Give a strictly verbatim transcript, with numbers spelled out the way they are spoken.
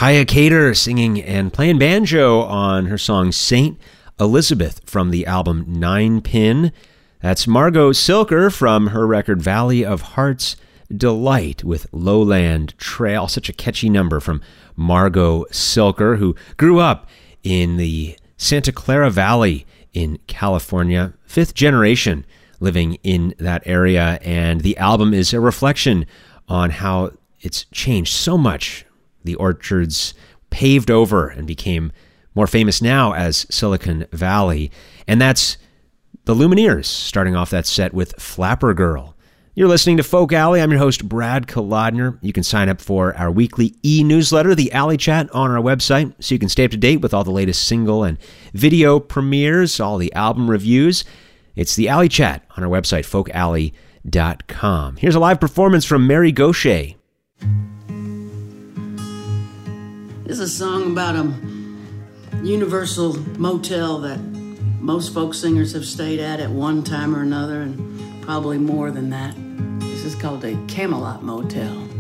Kaya Cater singing and playing banjo on her song Saint Elizabeth from the album Nine Pin. That's Margot Silker from her record Valley of Heart's Delight with Lowland Trail. Such a catchy number from Margot Silker, who grew up in the Santa Clara Valley in California, fifth generation living in that area, and the album is a reflection on how it's changed so much. The Orchards paved over and became more famous now as Silicon Valley, and that's the Lumineers, starting off that set with Flapper Girl. You're listening to Folk Alley. I'm your host, Brad Kolodner. You can sign up for our weekly e-newsletter, the Alley Chat, on our website, so you can stay up to date with all the latest single and video premieres, all the album reviews. It's the Alley Chat on our website, folk alley dot com. Here's a live performance from Mary Gauthier. This is a song about a universal motel that most folk singers have stayed at at one time or another, and probably more than that. This is called a Camelot Motel.